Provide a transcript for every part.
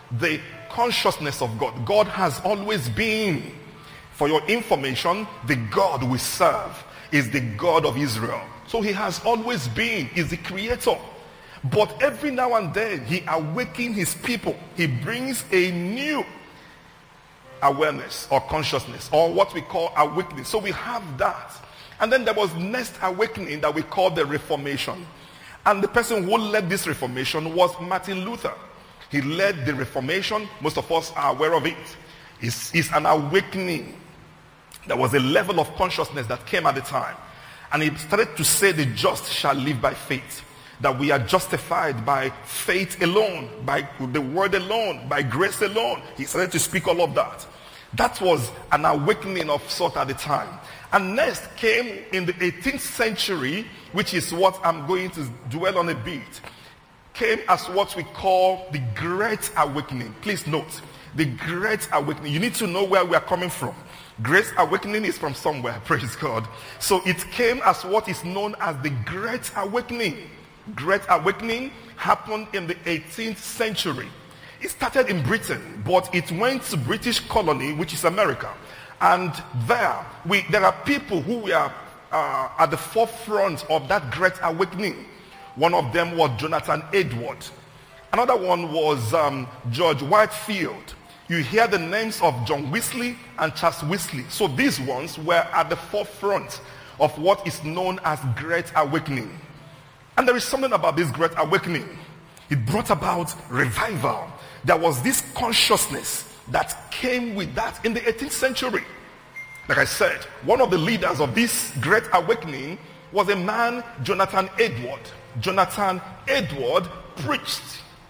the consciousness of God. God has always been. For your information, the God we serve is the God of Israel. So he has always been. He's the creator. But every now and then, he awakens his people. He brings a new awareness or consciousness, or what we call awakening. So we have that. And then there was next awakening that we call the Reformation. And the person who led this Reformation was Martin Luther. He led the Reformation. Most of us are aware of it. It's an awakening. There was a level of consciousness that came at the time. And he started to say the just shall live by faith. That we are justified by faith alone, by the word alone, by grace alone. He started to speak all of that. That was an awakening of sort at the time. And next came in the 18th century, which is what I'm going to dwell on a bit, came as what we call the Great Awakening. Please note, the Great Awakening. You need to know where we are coming from. Great Awakening is from somewhere, praise God. So it came as what is known as the Great Awakening. Great Awakening happened in the 18th century. It started in Britain, but it went to British colony, which is America. And there are people who were at the forefront of that Great Awakening. One of them was Jonathan Edwards. Another one was George Whitefield. You hear the names of John Wesley and Charles Wesley. So these ones were at the forefront of what is known as Great Awakening. And there is something about this Great Awakening. It brought about revival. There was this consciousness that came with that in the 18th century. Like I said, one of the leaders of this Great Awakening was a man, Jonathan Edwards. Jonathan Edwards preached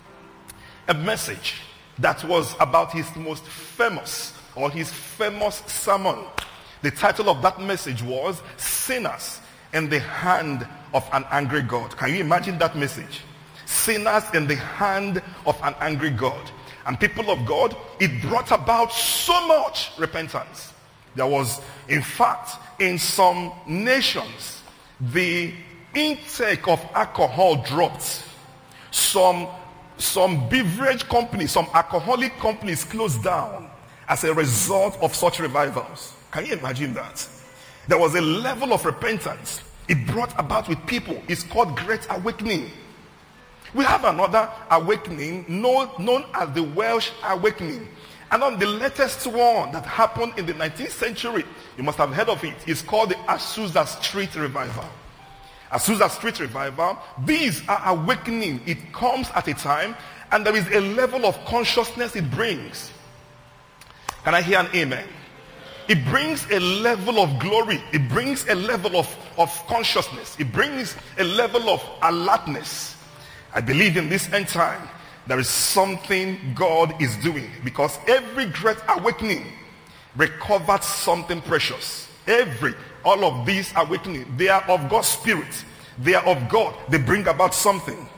a message that was about his most famous, or his famous sermon. The title of that message was Sinners in the Hand of an Angry God. Can you imagine that message? Sinners in the hand of an angry God. And people of God, it brought about so much repentance. There was, in fact, in some nations, the intake of alcohol dropped. Some beverage companies, some alcoholic companies closed down as a result of such revivals. Can you imagine that? There was a level of repentance it brought about with people. It's called Great Awakening. We have another awakening known as the Welsh Awakening. And on the latest one that happened in the 19th century, you must have heard of it. It's called the Azusa Street Revival. Azusa Street Revival. These are awakening. It comes at a time, and there is a level of consciousness it brings. Can I hear an amen? It brings a level of glory. It brings a level of consciousness. It brings a level of alertness. I believe in this end time, there is something God is doing, because every great awakening recovered something precious. All of these awakening, they are of God's Spirit. They are of God. They bring about something.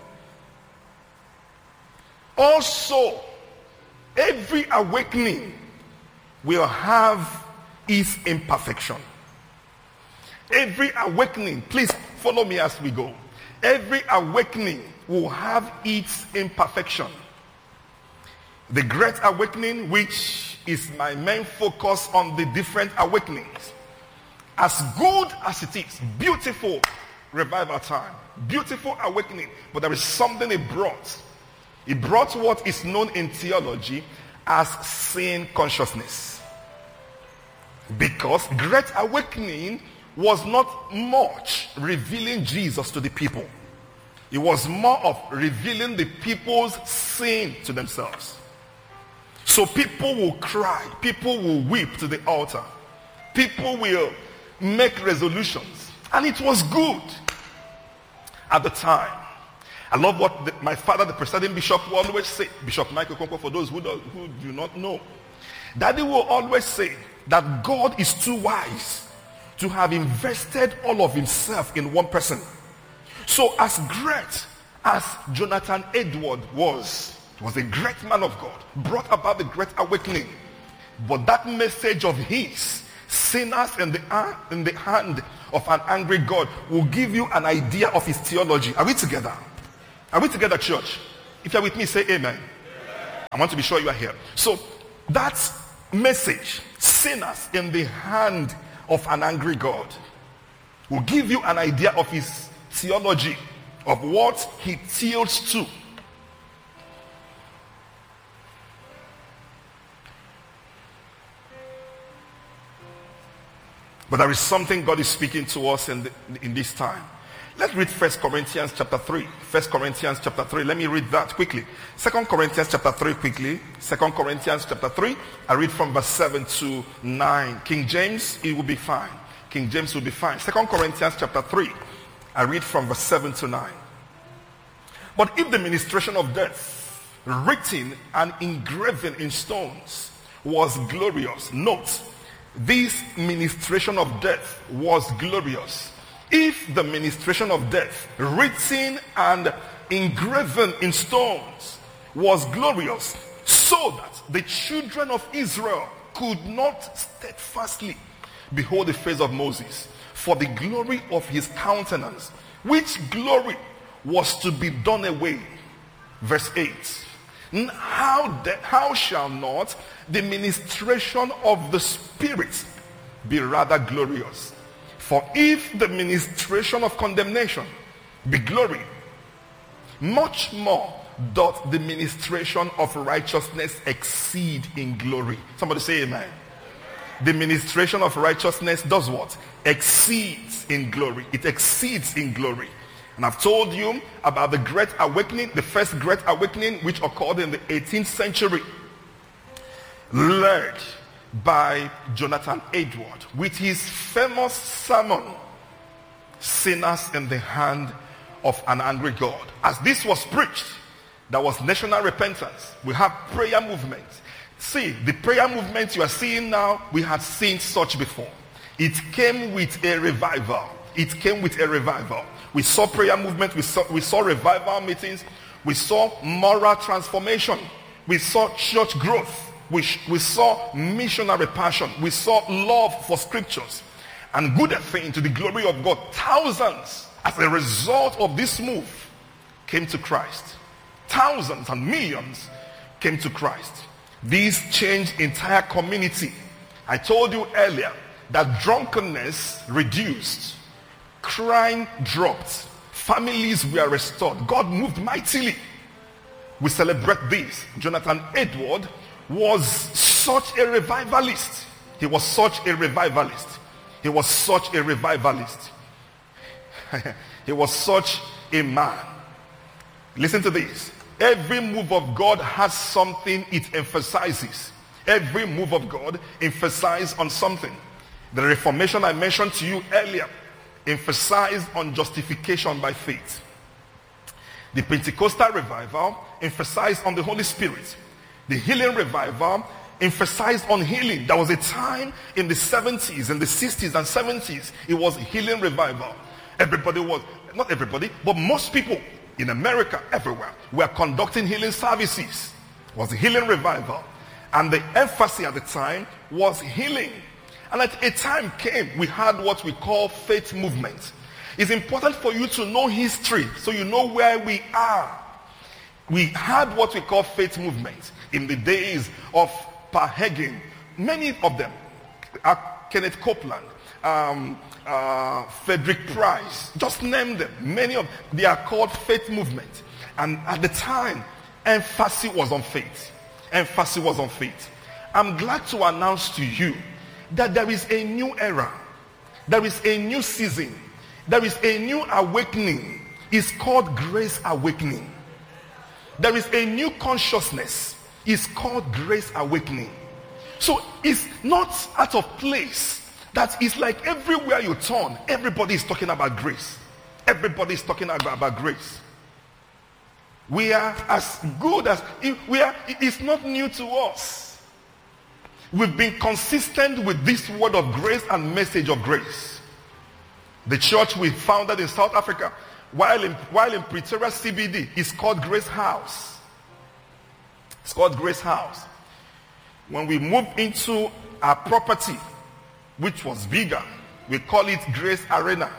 Also, every awakening will have its imperfection. Every awakening, please follow me as we go. Every awakening will have its imperfection. The Great Awakening, which is my main focus on the different awakenings, as good as it is, beautiful revival time, beautiful awakening, but there is something it brought. It brought what is known in theology as sin consciousness. Because Great Awakening was not much revealing Jesus to the people. It was more of revealing the people's sin to themselves. So people will cry, people will weep to the altar, people will make resolutions, and it was good at the time. I love what my father, the presiding bishop, will always say. Bishop Michael Okonkwo, for those who do not know, Daddy will always say that God is too wise to have invested all of himself in one person. So as great as Jonathan Edwards was a great man of God, brought about the Great Awakening, but that message of his, sinners in the hand of an angry God, will give you an idea of his theology. Are we together? Are we together, church? If you're with me, say amen. I want to be sure you are here. So that message, sinners in the hand of an angry God, will give you an idea of his theology, of what he tilts to. But there is something God is speaking to us in this time. Let's read 1 Corinthians chapter 3. 1 Corinthians chapter 3. Let me read that quickly. 2 Corinthians chapter 3 quickly. 2 Corinthians chapter 3. I read from verse 7 to 9. King James, it will be fine. King James will be fine. 2 Corinthians chapter 3. I read from verse 7 to 9. But if the ministration of death, written and engraven in stones, was glorious. Note, this ministration of death was glorious. If the ministration of death, written and engraven in stones, was glorious, so that the children of Israel could not steadfastly behold the face of Moses for the glory of his countenance, which glory was to be done away. Verse 8. How shall not the ministration of the Spirit be rather glorious? For if the ministration of condemnation be glory, much more doth the ministration of righteousness exceed in glory. Somebody say amen. The ministration of righteousness does what? Exceeds in glory. It exceeds in glory. And I've told you about the Great Awakening, the first Great Awakening, which occurred in the 18th century, led by Jonathan Edwards with his famous sermon, Sinners in the Hand of an Angry God. As this was preached, there was national repentance. We have prayer movements. See, the prayer movement you are seeing now, we had seen such before. It came with a revival. It came with a revival. We saw prayer movement, we saw revival meetings, we saw moral transformation, we saw church growth, we saw missionary passion, we saw love for scriptures, and good thing to the glory of God. Thousands, as a result of this move, came to Christ. Thousands and millions came to Christ. These changed entire community. I told you earlier that drunkenness reduced, crime dropped, families were restored. God moved mightily. We celebrate this. Jonathan Edwards was such a revivalist. He was such a revivalist. He was such a revivalist. He was such a man. Listen to this. Every move of God has something it emphasizes. Every move of God emphasizes on something. The Reformation I mentioned to you earlier emphasized on justification by faith. The Pentecostal revival emphasized on the Holy Spirit. The healing revival emphasized on healing. There was a time in the 70s, in the 60s and 70s, it was healing revival. Everybody was, not everybody, but most people in America, everywhere, were conducting healing services. It was a healing revival. And the emphasis at the time was healing. And at a time came, we had what we call faith movement. It's important for you to know history so you know where we are. We had what we call faith movement in the days of Per Hagin. Many of them, Kenneth Copeland, Frederick Price, just name them. Many of they are called faith movement. And at the time, emphasis was on faith. Emphasis was on faith. I'm glad to announce to you that there is a new era. There is a new season. There is a new awakening. It's called Grace Awakening. There is a new consciousness. It's called Grace Awakening. So it's not out of place that it's like everywhere you turn, everybody is talking about grace. Everybody is talking about grace. We are as good as we are. It's not new to us. We've been consistent with this word of grace and message of grace. The church we founded in South Africa, while in Pretoria CBD, is called Grace House. It's called Grace House. When we moved into our property, which was bigger, we call it Grace Arena.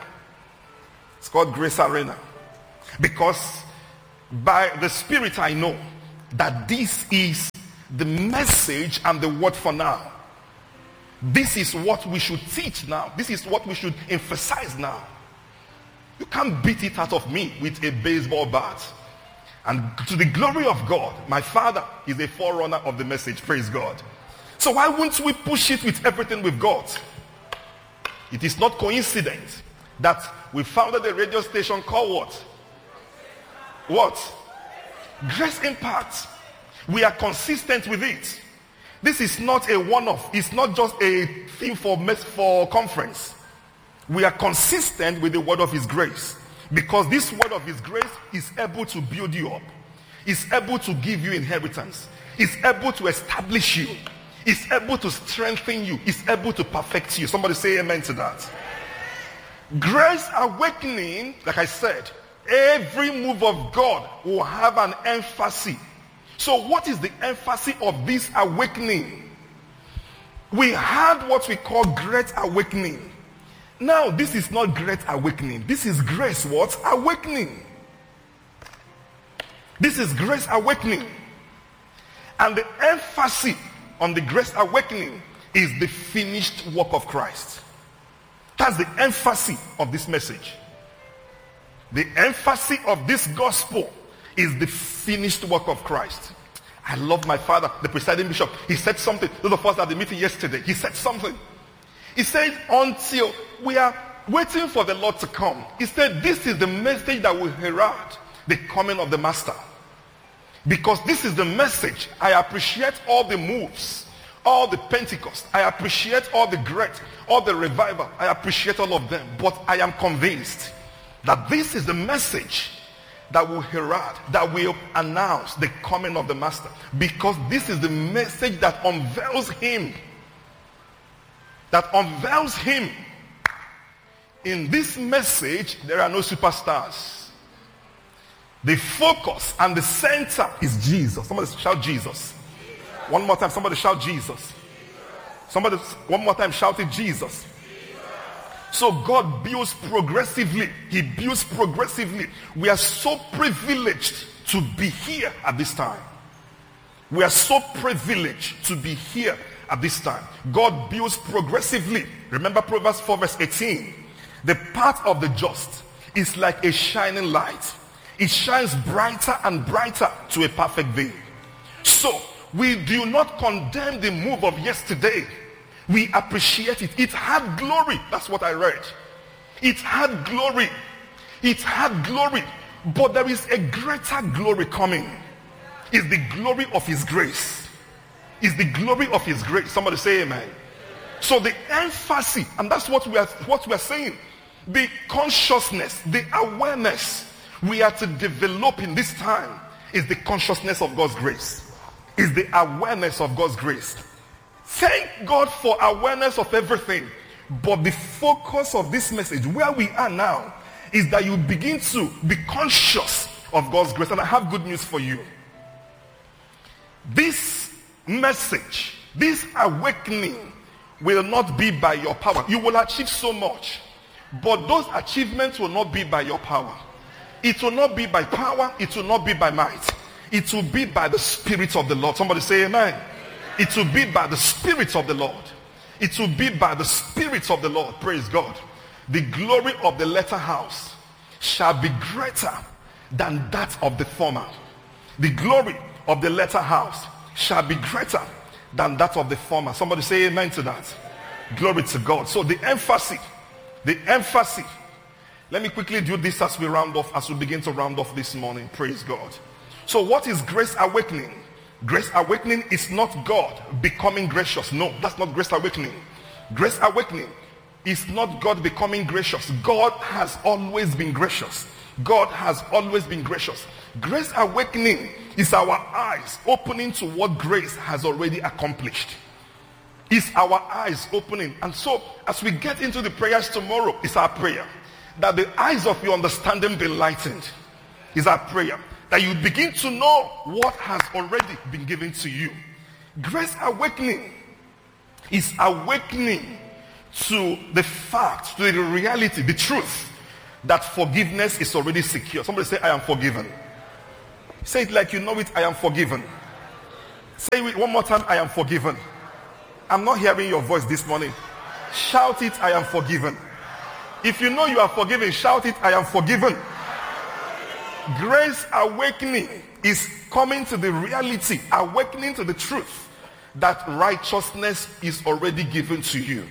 It's called Grace Arena. Because by the Spirit I know that this is the message and the word for now. This is what we should teach now. This is what we should emphasize now. You can't beat it out of me with a baseball bat. And to the glory of God, my father is a forerunner of the message. Praise God. So why wouldn't we push it with everything we've got? It is not coincidence that we founded a radio station called what? What? Grace Impact. We are consistent with it. This is not a one-off. It's not just a thing for conference. We are consistent with the word of his grace. Because this word of his grace is able to build you up. It's able to give you inheritance. It's able to establish you. It's able to strengthen you. It's able to perfect you. Somebody say amen to that. Grace Awakening, like I said, every move of God will have an emphasis. So what is the emphasis of this awakening? We had what we call Great Awakening. Now, this is not Great Awakening. This is Grace what? Awakening. This is Grace Awakening. And the emphasis on the Grace Awakening is the finished work of Christ. That's the emphasis of this message. The emphasis of this gospel is the finished work of Christ. I love my father, the presiding bishop. He said something. Those of us at the meeting yesterday, he said something. He said, until we are waiting for the Lord to come, he said, this is the message that will herald the coming of the Master. Because this is the message. I appreciate all the moves, all the Pentecost. I appreciate all the great, all the revival. I appreciate all of them. But I am convinced that this is the message that will herald, that will announce the coming of the Master. Because this is the message that unveils him. That unveils him. In this message, there are no superstars. The focus and the center is Jesus. Somebody shout Jesus. One more time, somebody shout Jesus. Somebody, one more time, shout it, Jesus. So God builds progressively. He builds progressively. We are so privileged to be here at this time. We are so privileged to be here at this time. God builds progressively. Remember Proverbs 4 verse 18. The path of the just is like a shining light. It shines brighter and brighter to a perfect day. So we do not condemn the move of yesterday. We appreciate it. It had glory. That's what I read. It had glory. It had glory. But there is a greater glory coming. It's the glory of his grace. It's the glory of his grace. Somebody say amen. So the emphasis, and that's what we are saying. The consciousness, the awareness we are to develop in this time is the consciousness of God's grace. Is the awareness of God's grace. Thank God for awareness of everything. But the focus of this message, where we are now, is that you begin to be conscious of God's grace. And I have good news for you. This message, this awakening will not be by your power. You will achieve so much. But those achievements will not be by your power. It will not be by power. It will not be by might. It will be by the Spirit of the Lord. Somebody say amen. It will be by the Spirit of the Lord. It will be by the Spirit of the Lord. Praise God. The glory of the latter house shall be greater than that of the former. The glory of the latter house shall be greater than that of the former. Somebody say amen to that. Glory to God. So the emphasis. Let me quickly do this as we round off, as we begin to round off this morning. Praise God. So what is Grace Awakening? Grace Awakening is not God becoming gracious. No, that's not Grace Awakening. Grace Awakening is not God becoming gracious. God has always been gracious. God has always been gracious. Grace Awakening is our eyes opening to what grace has already accomplished. It's our eyes opening. And so as we get into the prayers tomorrow, it's our prayer that the eyes of your understanding be lightened. It's our prayer that you begin to know what has already been given to you. Grace Awakening is awakening to the fact, to the reality, the truth that forgiveness is already secure. Somebody say, I am forgiven. Say it like you know it. I am forgiven. Say it one more time. I am forgiven. I'm not hearing your voice this morning. Shout it. I am forgiven. If you know you are forgiven, shout it. I am forgiven. Grace awakening is coming to the reality, awakening to the truth that righteousness is already given to you.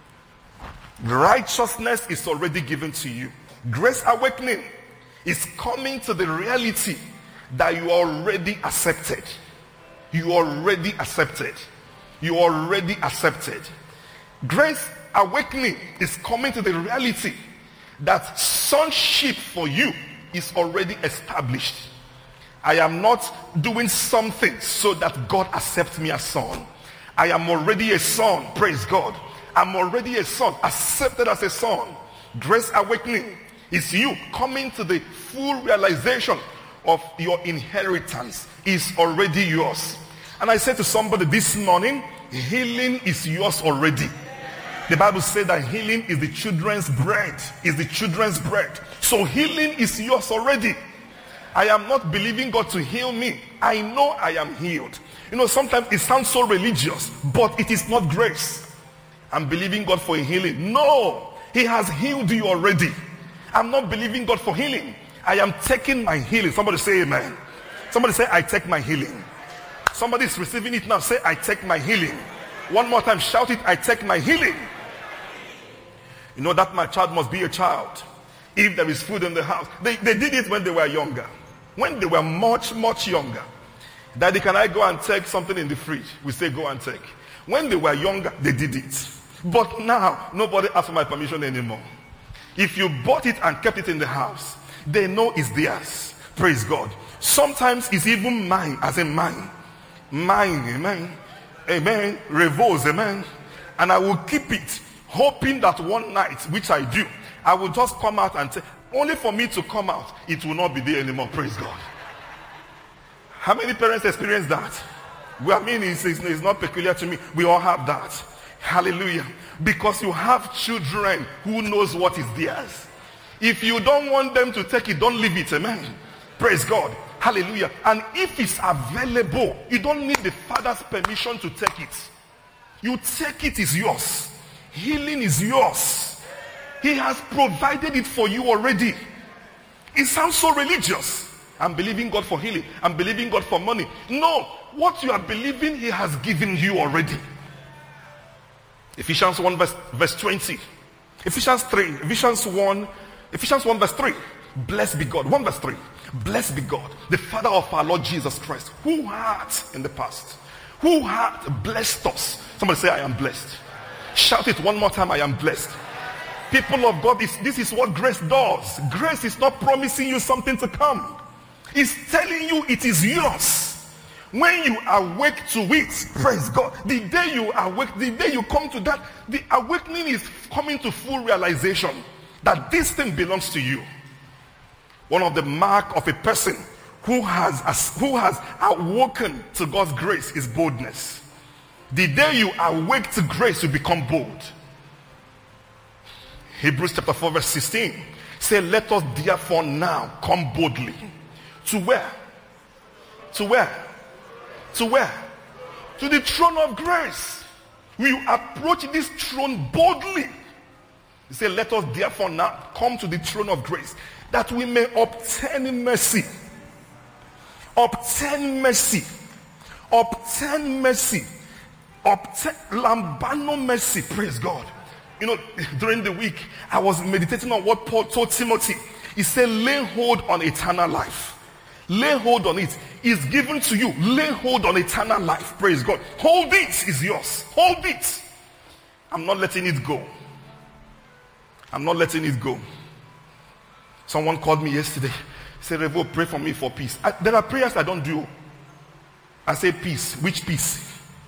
Righteousness is already given to you. Grace awakening is coming to the reality that you are already accepted. You are already accepted. You are already accepted. Grace awakening is coming to the reality that sonship for you is already established. I am not doing something so that God accepts me as son. I am already a son. Praise God. I'm already a son, accepted as a son. Grace awakening is you coming to the full realization of your inheritance is already yours. And I said to somebody this morning, healing is yours already. The Bible said that healing is the children's bread. Is the children's bread. So healing is yours already. I am not believing God to heal me. I know I am healed. You know, sometimes it sounds so religious, but it is not grace. I'm believing God for a healing. No, he has healed you already. I'm not believing God for healing. I am taking my healing. Somebody say amen. Somebody say, I take my healing. Somebody is receiving it now. Say, I take my healing. One more time, shout it, I take my healing. You know that my child must be a child. If there is food in the house. They did it when they were younger. When they were much, much younger. Daddy, can I go and take something in the fridge? We say, go and take. When they were younger, they did it. But now, nobody asks for my permission anymore. If you bought it and kept it in the house, they know it's theirs. Praise God. Sometimes it's even mine, as in mine. Mine, amen. Amen. Revolves, amen. And I will keep it, hoping that one night, which I do, I will just come out and say, only for me to come out, it will not be there anymore. Praise God. How many parents experience that? Well, I mean, it's not peculiar to me. We all have that. Hallelujah. Because you have children who knows what is theirs. If you don't want them to take it, don't leave it. Amen. Praise God. Hallelujah. And if it's available, you don't need the father's permission to take it. You take it, is yours. Healing is yours. He has provided it for you already. It sounds so religious. I'm believing God for healing. I'm believing God for money. No, what you are believing, he has given you already. Ephesians 1 verse 20. Ephesians 1 verse 3. Blessed be God. 1 verse 3. Blessed be God, the Father of our Lord Jesus Christ, who had in the past, who had blessed us. Somebody say, I am blessed. Shout it one more time, I am blessed. People of God, this is what grace does. Grace is not promising you something to come. It's telling you it is yours. When you awake to it, praise God, the day you awake, the day you come to that, the awakening is coming to full realization that this thing belongs to you. One of the mark of a person who has awoken to God's grace is boldness. The day you awake to grace, you become bold. Hebrews chapter 4 verse 16 say, let us therefore now come boldly. To where? To where? To where? To the throne of grace. We approach this throne boldly. He said, let us therefore now come to the throne of grace, that we may obtain mercy. Obtain mercy. Obtain mercy. Obtain lambano mercy. Praise God. You know, during the week, I was meditating on what Paul told Timothy. He said, lay hold on eternal life. Lay hold on it. It's given to you. Lay hold on eternal life. Praise God. Hold it, is yours. Hold it. I'm not letting it go. I'm not letting it go. Someone called me yesterday. He said, Revo, pray for me for peace. There are prayers I don't do. I say peace. Which peace?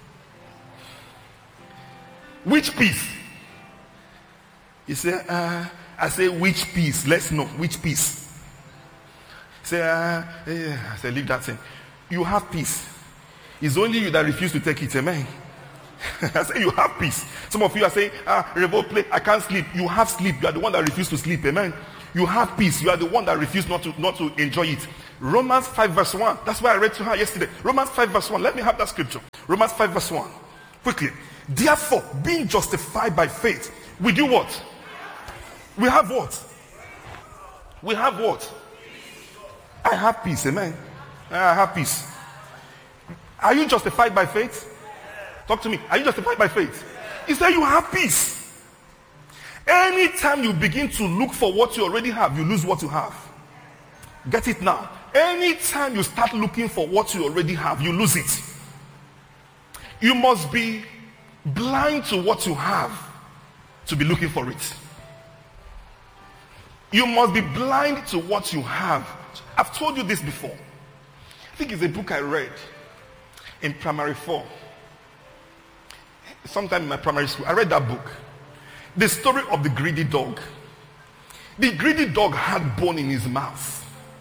Which peace? He said, I say which peace? Let's know. Which peace? Say, I said, leave that thing. You have peace. It's only you that refuse to take it. Amen. I say you have peace. Some of you are saying, Revo, play. I can't sleep. You have sleep. You are the one that refused to sleep. Amen. You have peace. You are the one that refused not to enjoy it. Romans 5 verse 1. That's why I read to her yesterday. Romans 5 verse 1. Let me have that scripture. Romans 5 verse 1. Quickly. Therefore, being justified by faith, we do what? We have what? We have what? I have peace. Amen. I have peace. Are you justified by faith? Talk to me. Are you justified by faith? He said you have peace. Anytime you begin to look for what you already have, you lose what you have. Get it now. Anytime you start looking for what you already have, you lose it. You must be blind to what you have to be looking for it. You must be blind to what you have. I've told you this before. I think it's a book I read in primary 4. Sometime in my primary school, I read that book. The story of the greedy dog. The greedy dog had bone in his mouth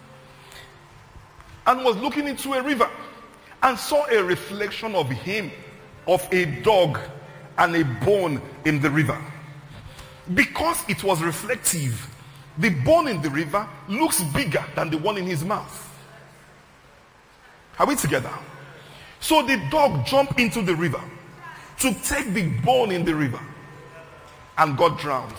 and was looking into a river and saw a reflection of him, of a dog and a bone in the river. Because it was reflective, the bone in the river looks bigger than the one in his mouth. Are we together? So the dog jumped into the river to take the bone in the river and got drowned.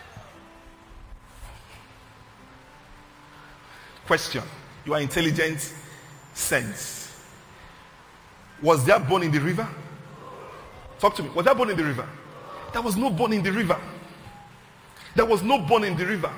Question. You are intelligent, sense. Was there bone in the river? Talk to me. Was there bone in the river? There was no bone in the river. There was no bone in the river.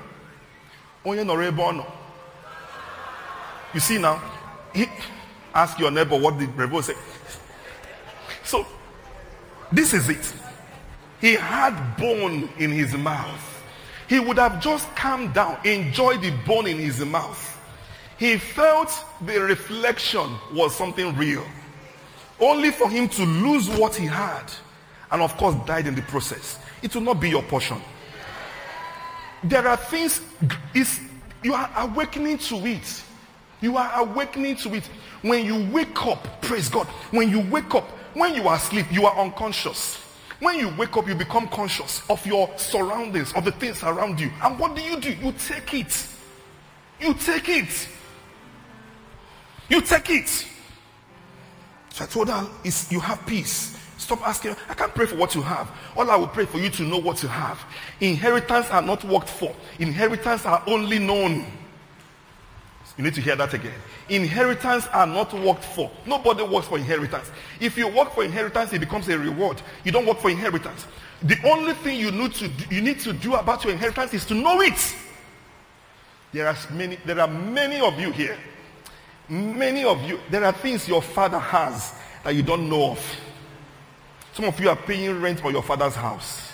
You see now, ask your neighbor what the Bible said. So, this is it. He had bone in his mouth. He would have just calmed down, enjoyed the bone in his mouth. He felt the reflection was something real. Only for him to lose what he had. And of course died in the process. It will not be your portion. There are things, you are awakening to it. You are awakening to it. When you wake up, praise God. When you wake up, when you are asleep, you are unconscious. When you wake up, you become conscious of your surroundings, of the things around you. And what do? You take it. You take it. You take it. So I told her, you have peace. Stop asking. I can't pray for what you have. All I will pray for you to know what you have. Inheritance are not worked for. Inheritance are only known. You need to hear that again. Inheritance are not worked for. Nobody works for inheritance. If you work for inheritance, it becomes a reward. You don't work for inheritance. The only thing you need to do about your inheritance is to know it. There are many of you here. Many of you, there are things your father has that you don't know of. Some of you are paying rent for your father's house.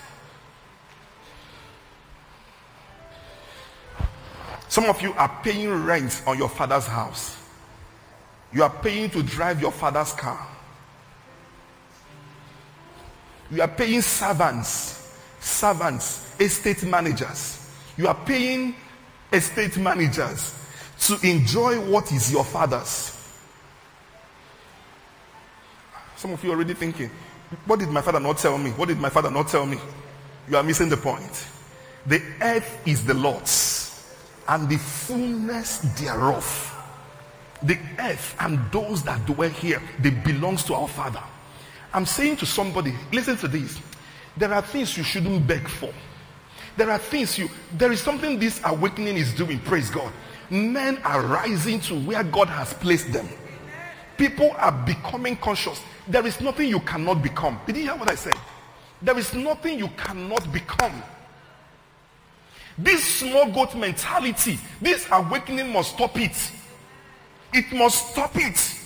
Some of you are paying rent on your father's house. You are paying to drive your father's car. You are paying servants, estate managers. You are paying estate managers to enjoy what is your father's. Some of you are already thinking, what did my father not tell me? What did my father not tell me? You are missing the point. The earth is the Lord's, and the fullness thereof. The earth and those that dwell here, they belongs to our Father. I'm saying to somebody, listen to this. There are things you shouldn't beg for. There is something this awakening is doing, praise God. Men are rising to where God has placed them. People are becoming conscious. There is nothing you cannot become. Did you hear what I said? There is nothing you cannot become. This small goat mentality, this awakening must stop it. It must stop it.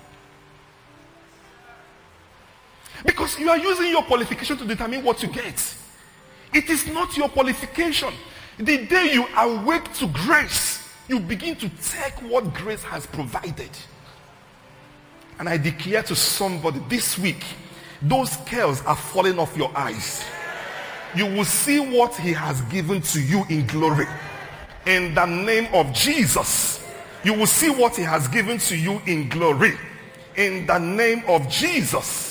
Because you are using your qualification to determine what you get. It is not your qualification. The day you awake to grace, you begin to take what grace has provided. And I declare to somebody this week, those scales are falling off your eyes. You will see what he has given to you in glory. In the name of Jesus, you will see what he has given to you in glory. In the name of Jesus.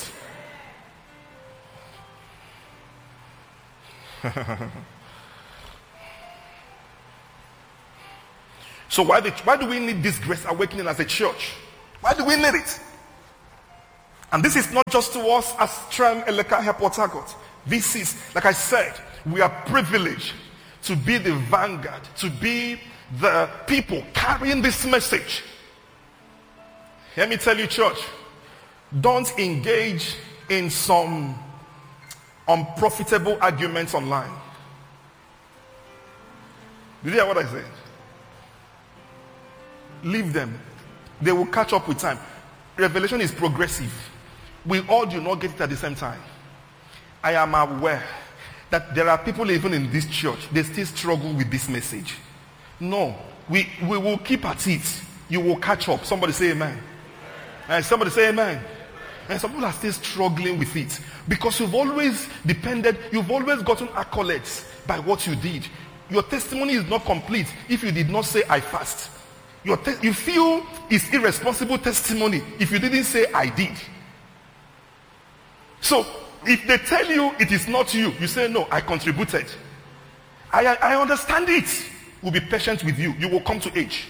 So why do we need this grace awakening as a church? Why do we need it? And this is not just to us as Trem Eleka Port Harcourt. This is, like I said, we are privileged to be the vanguard, to be the people carrying this message. Let me tell you, church, don't engage in some unprofitable arguments online. Did you hear what I said? Leave them. They will catch up with time. Revelation is progressive. We all do not get it at the same time. I am aware that there are people even in this church, they still struggle with this message. No, we will keep at it. You will catch up. Somebody say amen. And somebody say amen. And some people are still struggling with it because you've always gotten accolades by what you did. Your testimony is not complete if you did not say I fast. You feel it's irresponsible testimony if you didn't say I did. So if they tell you it is not you, you say no, I contributed. I understand it. We'll be patient with you. You will come to age.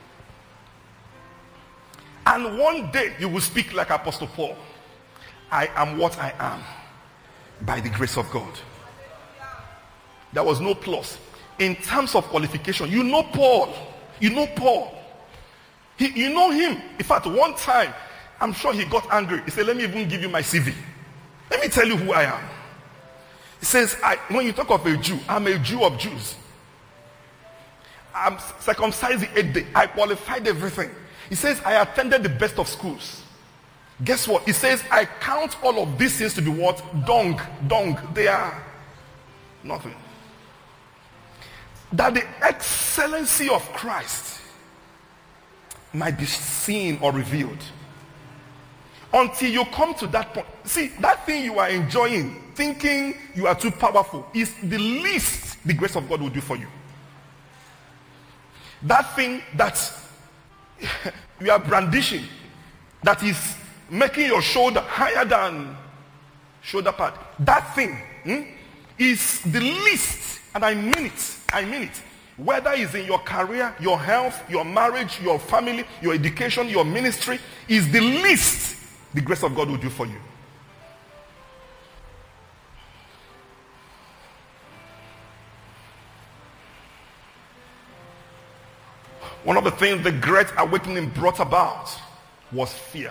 And one day you will speak like Apostle Paul. I am what I am by the grace of God. There was no plus. In terms of qualification, you know Paul. You know Paul. You know him. In fact, one time, I'm sure he got angry. He said, let me even give you my CV. Let me tell you who I am. He says, when you talk of a Jew, I'm a Jew of Jews. I'm circumcised the 8th day. I qualified everything. He says, I attended the best of schools. Guess what? He says, I count all of these things to be what? Dung. They are nothing. That the excellency of Christ might be seen or revealed. Until you come to that point. See, that thing you are enjoying, thinking you are too powerful, is the least the grace of God will do for you. That thing that you are brandishing, that is making your shoulder higher than shoulder pad, that thing is the least, and I mean it. Whether it's in your career, your health, your marriage, your family, your education, your ministry, is the least the grace of God will do for you. One of the things the great awakening brought about was fear.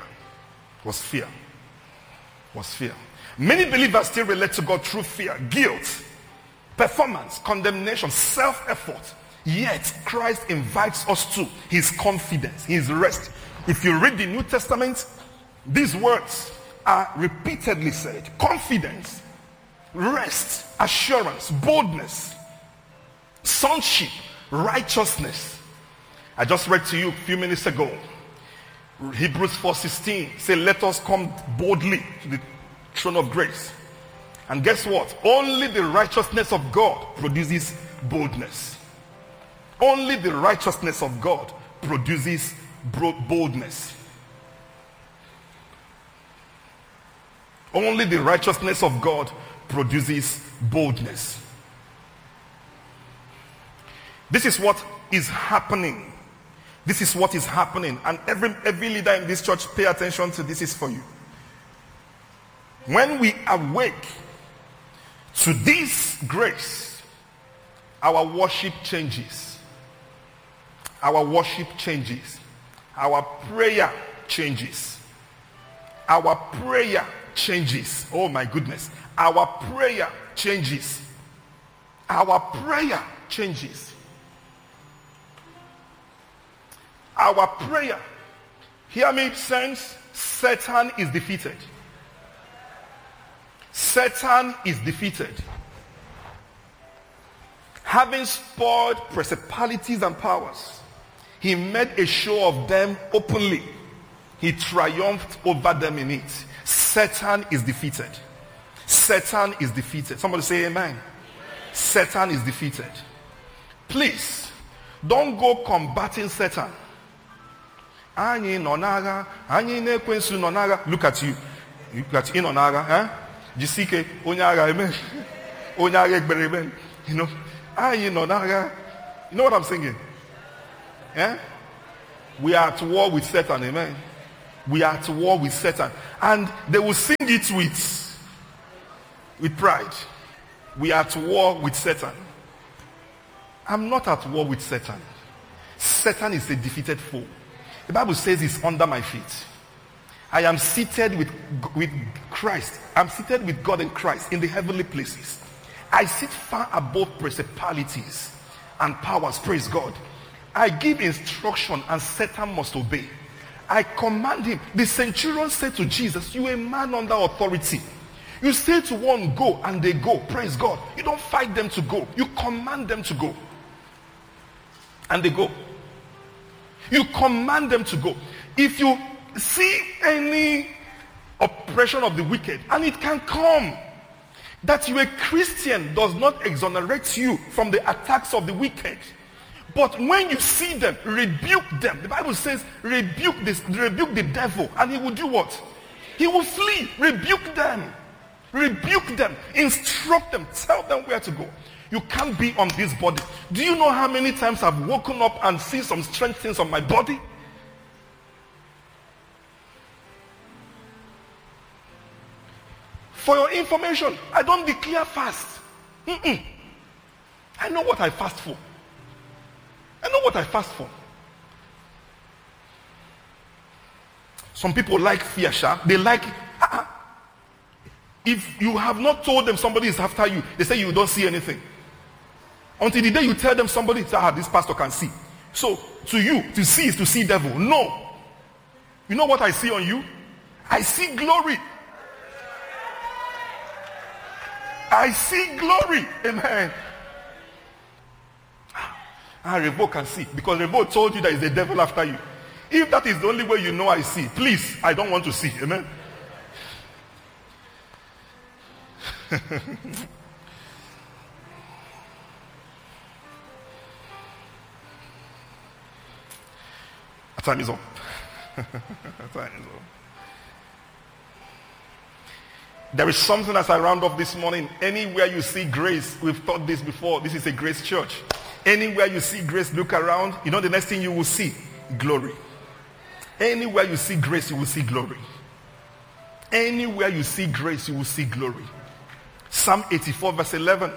Many believers still relate to God through fear, guilt, performance, condemnation, self-effort. Yet Christ invites us to his confidence, his rest. If you read the New Testament, these words are repeatedly said. Confidence, rest, assurance, boldness, sonship, righteousness. I just read to you a few minutes ago. Hebrews 4:16 say, let us come boldly to the throne of grace. And guess what? Only the righteousness of God produces boldness. Only the righteousness of God produces boldness. Only the righteousness of God produces boldness. This is what is happening. This is what is happening. And every leader in this church, pay attention to this, is for you. When we awake to this grace, our worship changes. Our worship changes. Our prayer changes. Our prayer changes. Oh my goodness. Our prayer changes. Our prayer changes. Our prayer. Hear me, saints. Satan is defeated. Satan is defeated. Having spoiled principalities and powers, he made a show of them openly. He triumphed over them in it. Satan is defeated. Satan is defeated. Somebody say amen. Satan is defeated. Please, don't go combating Satan. Look at you. Look at you. Jisike onyaga amen. Onyaga amen. You know what I'm singing? Yeah? We are at war with Satan. Amen. We are at war with Satan. And they will sing it with pride. We are at war with Satan. I'm not at war with Satan. Satan is a defeated foe. The Bible says he's under my feet. I am seated with Christ. I'm seated with God and Christ in the heavenly places. I sit far above principalities and powers. Praise God. I give instruction and Satan must obey. I command him. The centurion said to Jesus, you are a man under authority. You say to one, go, and they go. Praise God. You don't fight them to go. You command them to go. And they go. You command them to go. If you see any oppression of the wicked, and it can come, that you a Christian does not exonerate you from the attacks of the wicked. But when you see them, rebuke them. The Bible says, rebuke the devil, and he will do what? He will flee. Rebuke them. Rebuke them. Instruct them. Tell them where to go. You can't be on this body. Do you know how many times I've woken up and seen some strange things on my body? For your information, I don't declare fast. I know what I fast for. I know what I fast for. Some people like fear, they like if you have not told them somebody is after you, they say you don't see anything. Until the day you tell them somebody, this pastor can see. So to you, to see is to see devil. No. You know what I see on you? I see glory. I see glory. Amen. Rebo can see. Because Rebo told you there is a devil after you. If that is the only way you know I see, please, I don't want to see. Amen. Time is up. Time is up. There is something as I round off this morning. Anywhere you see grace, we've taught this before. This is a grace church. Anywhere you see grace, look around. You know the next thing you will see? Glory. Anywhere you see grace, you will see glory. Anywhere you see grace, you will see glory. Psalm 84 verse 11.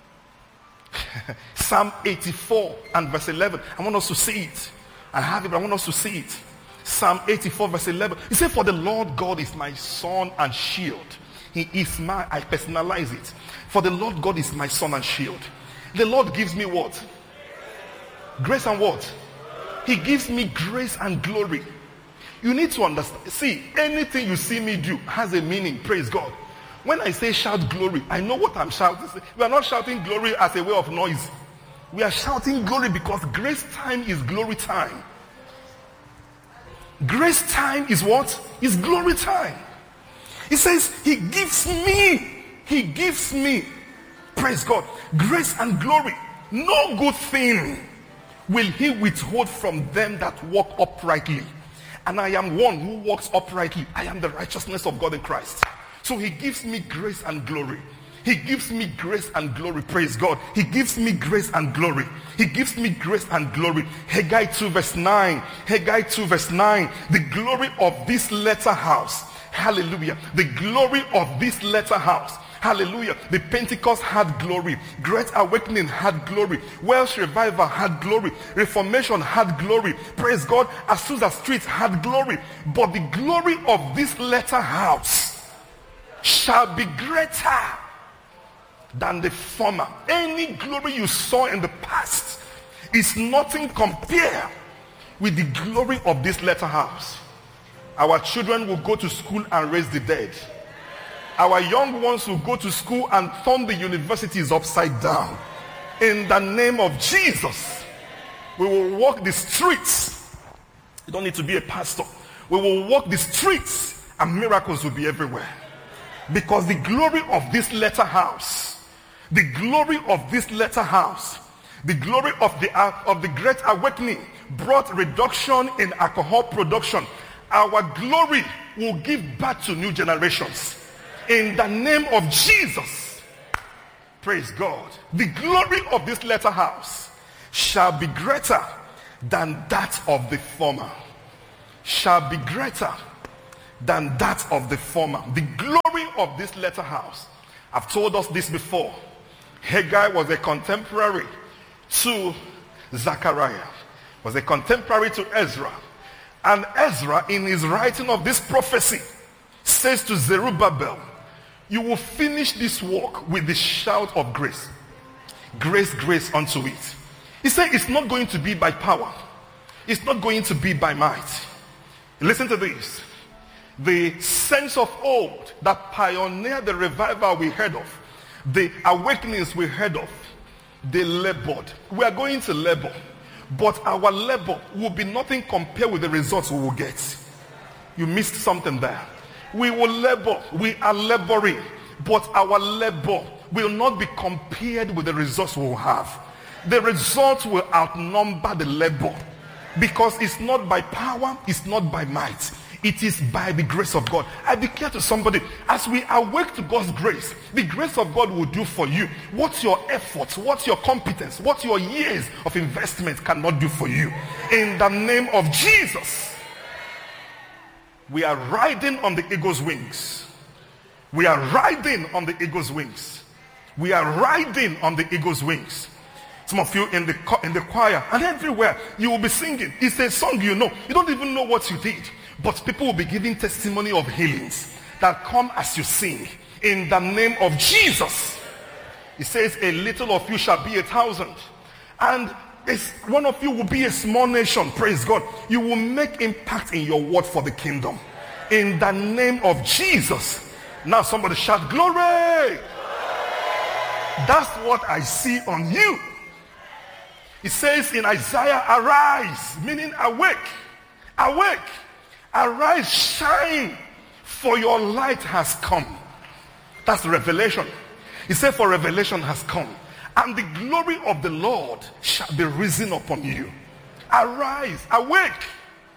Psalm 84 and verse 11. I want us to see it. I have it, but I want us to see it. Psalm 84 verse 11. He said, for the Lord God is my son and shield. He is my, I personalize it. For the Lord God is my son and shield. The Lord gives me what? Grace and what? He gives me grace and glory. You need to understand. See, anything you see me do has a meaning. Praise God. When I say shout glory, I know what I'm shouting. We are not shouting glory as a way of noise. We are shouting glory because grace time is glory time. Grace time is what? Is glory time. He says, he gives me, praise God, grace and glory. No good thing will he withhold from them that walk uprightly. And I am one who walks uprightly. I am the righteousness of God in Christ. So he gives me grace and glory. He gives me grace and glory. Praise God. He gives me grace and glory. He gives me grace and glory. Haggai 2 verse 9. Haggai 2 verse 9. The glory of this latter house. Hallelujah. The glory of this latter house. Hallelujah. The Pentecost had glory. Great Awakening had glory. Welsh Revival had glory. Reformation had glory. Praise God. Azusa Street had glory. But the glory of this latter house shall be greater than the former. Any glory you saw in the past is nothing compared with the glory of this latter house. Our children will go to school and raise the dead. Our young ones will go to school and turn the universities upside down. In the name of Jesus, we will walk the streets. You don't need to be a pastor. We will walk the streets and miracles will be everywhere. Because the glory of this latter house, the glory of this latter house, the glory of the Great Awakening brought reduction in alcohol production. Our glory will give birth to new generations. In the name of Jesus. Praise God. The glory of this latter house shall be greater than that of the former. Shall be greater than that of the former. The glory of this latter house. I've told us this before. Haggai was a contemporary to Zechariah, was a contemporary to Ezra. And Ezra, in his writing of this prophecy, says to Zerubbabel, you will finish this work with the shout of grace. Grace, grace unto it. He said it's not going to be by power. It's not going to be by might. Listen to this. The saints of old that pioneered the revival we heard of, the awakenings we heard of, they labored. We are going to labor, but our labor will be nothing compared with the results we will get. You missed something there. We will labor. We are laboring, but our labor will not be compared with the results we will have. The results will outnumber the labor, because it's not by power, it's not by might. It is by the grace of God. I declare to somebody, as we awake to God's grace, the grace of God will do for you what your efforts, what your competence, what your years of investment cannot do for you. In the name of Jesus, we are riding on the eagle's wings. We are riding on the eagle's wings. We are riding on the eagle's wings. Some of you in the choir and everywhere, you will be singing. It's a song you know. You don't even know what you did. But people will be giving testimony of healings that come as you sing. In the name of Jesus. It says, a little of you shall be 1,000. And one of you will be a small nation. Praise God. You will make impact in your word for the kingdom. In the name of Jesus. Now somebody shout, glory. That's what I see on you. It says in Isaiah, arise, meaning awake. Awake. Arise, shine, for your light has come. That's revelation. He said, for revelation has come, and the glory of the Lord shall be risen upon you. Arise, awake.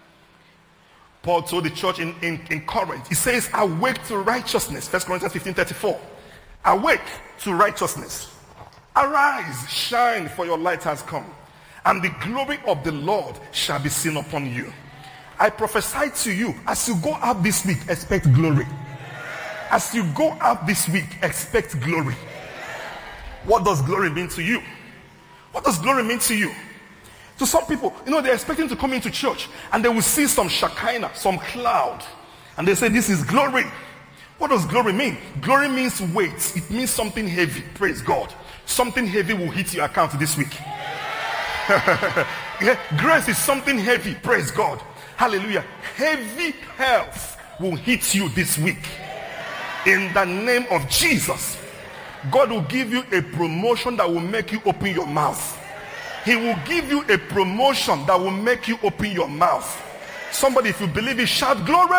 Paul told the church in Corinth, he says, awake to righteousness. 1 Corinthians 15:34. Awake to righteousness. Arise, shine, for your light has come, and the glory of the Lord shall be seen upon you. I prophesy to you, as you go out this week, expect glory. As you go out this week, expect glory. What does glory mean to you? What does glory mean to you? To some people, they're expecting to come into church and they will see some Shekinah, some cloud, and they say, this is glory. What does glory mean? Glory means weight. It means something heavy. Praise God. Something heavy will hit your account this week. Yeah, grace is something heavy. Praise God. Hallelujah. Heavy health will hit you this week. In the name of Jesus. God will give you a promotion that will make you open your mouth. He will give you a promotion that will make you open your mouth. Somebody, if you believe it, shout glory.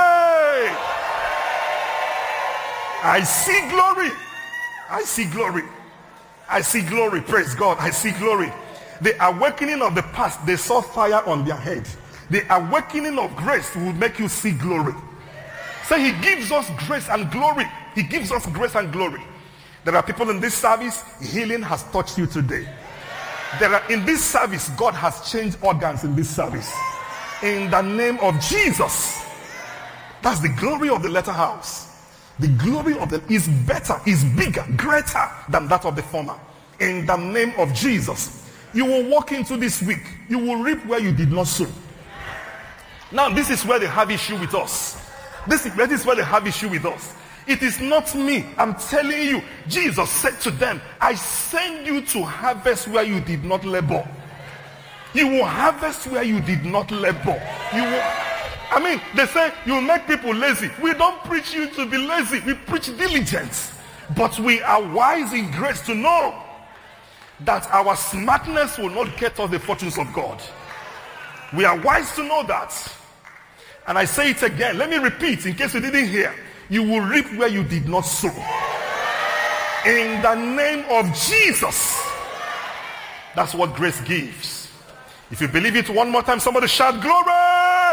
I see glory. I see glory. I see glory. Praise God. I see glory. The awakening of the past, they saw fire on their head. The awakening of grace will make you see glory. So he gives us grace and glory. He gives us grace and glory. There are people in this service, healing has touched you today. In this service, God has changed organs in this service. In the name of Jesus. That's the glory of the latter house. The glory of the is better, is bigger, greater than that of the former. In the name of Jesus. You will walk into this week. You will reap where you did not sow. Now, this is where they have issue with us. This is where they have issue with us. It is not me. I'm telling you. Jesus said to them, I send you to harvest where you did not labor. You will harvest where you did not labor. They say you make people lazy. We don't preach you to be lazy. We preach diligence. But we are wise in grace to know that our smartness will not get us the fortunes of God. We are wise to know that. And I say it again. Let me repeat in case you didn't hear. You will reap where you did not sow. In the name of Jesus. That's what grace gives. If you believe it one more time, somebody shout glory.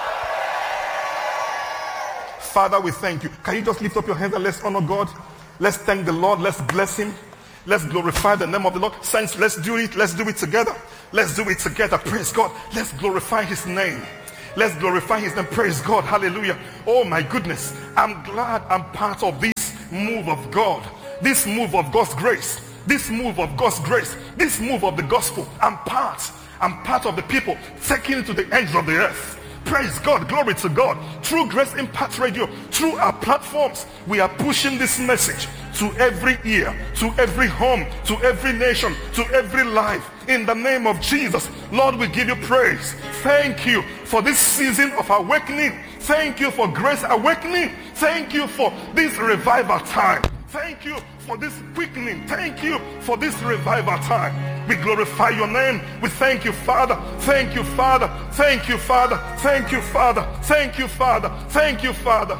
Father, we thank you. Can you just lift up your hands and let's honor God? Let's thank the Lord. Let's bless him. Let's glorify the name of the Lord. Saints, let's do it. Let's do it together. Let's do it together. Praise God. Let's glorify his name. Let's glorify his name. Praise God. Hallelujah. Oh my goodness. I'm glad I'm part of this move of God. This move of God's grace. This move of God's grace. This move of the gospel. I'm part of the people taking it to the ends of the earth. Praise God. Glory to God. Through Grace Impact Radio, through our platforms, we are pushing this message to every ear, to every home, to every nation, to every life. In the name of Jesus, Lord, we give you praise. Thank you for this season of awakening. Thank you for grace awakening. Thank you for this revival time. Thank you for this quickening. Thank you for this revival time. We glorify your name. We thank you, Father. Thank you, Father. Thank you, Father. Thank you, Father. Thank you, Father. Thank you, Father.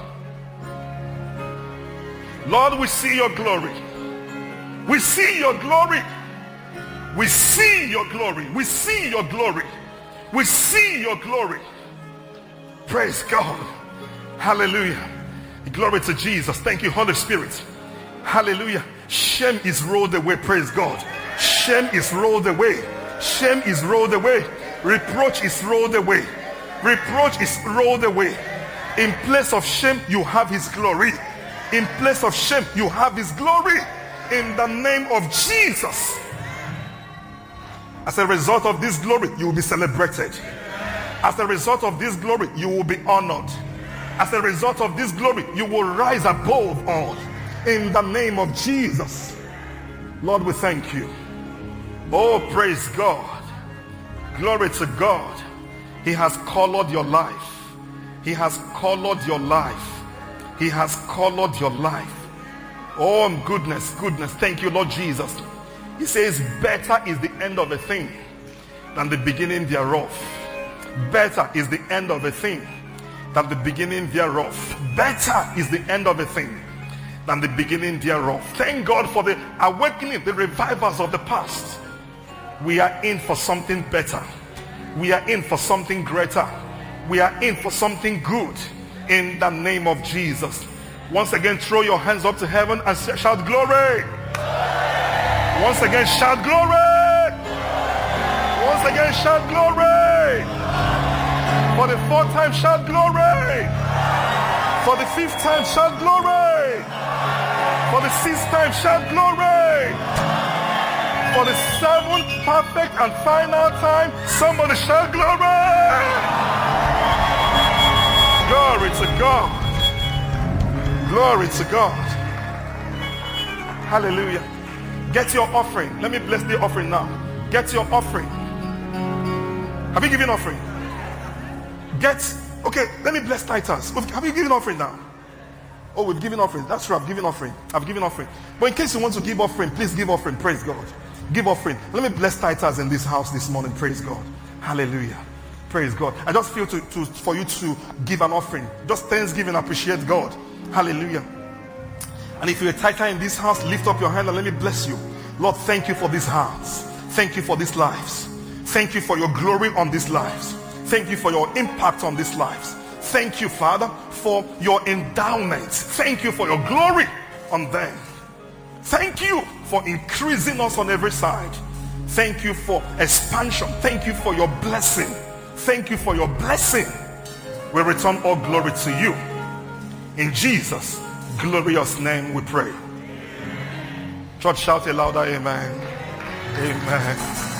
Lord, we see your glory. We see your glory. We see your glory. We see your glory. We see your glory. Praise God. Hallelujah. Glory to Jesus. Thank you, Holy Spirit. Hallelujah. Shame is rolled away. Praise God. Shame is rolled away. Shame is rolled away. Reproach is rolled away. Reproach is rolled away. In place of shame, you have his glory. In place of shame, you have his glory. In the name of Jesus. As a result of this glory, you will be celebrated. As a result of this glory, you will be honored. As a result of this glory, you will rise above all. In the name of Jesus. Lord, we thank you. Oh, praise God. Glory to God. He has colored your life. He has colored your life. He has colored your life. Oh, goodness, goodness. Thank you, Lord Jesus. He says, better is the end of a thing than the beginning thereof. Better is the end of a thing than the beginning thereof. Better is the end of a thing than the beginning thereof. Thank God for the awakening, the revivals of the past. We are in for something better. We are in for something greater. We are in for something good. In the name of Jesus. Once again, throw your hands up to heaven and shout glory. Once again, shout glory. Once again, shout glory. For the fourth time, shout glory. For the fifth time, shout glory. For the sixth time, shout glory. For the seventh perfect and final time, somebody shout glory. Glory to God. Glory to God. Hallelujah. Get your offering. Let me bless the offering now. Get your offering. Have you given offering? Okay, let me bless titles. Have you given offering now? Oh, we've given offering. That's true. I've given offering. But in case you want to give offering, please give offering. Praise God. Give offering. Let me bless titles in this house this morning. Praise God. Hallelujah. Praise God. I just feel for you to give an offering. Just thanksgiving. Appreciate God. Hallelujah. And if you're a tither in this house, lift up your hand and let me bless you. Lord, thank you for these hearts. Thank you for these lives. Thank you for your glory on these lives. Thank you for your impact on these lives. Thank you, Father, for your endowments. Thank you for your glory on them. Thank you for increasing us on every side. Thank you for expansion. Thank you for your blessing. Thank you for your blessing. We return all glory to you. In Jesus' glorious name we pray. Church, shout a louder amen. Amen.